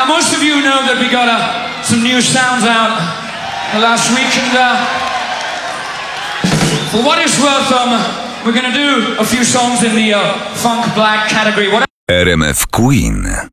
Now most of you know that we got some new sounds out last week, and for what it's worth, we're gonna do a few songs in the funk black category. RMF Queen.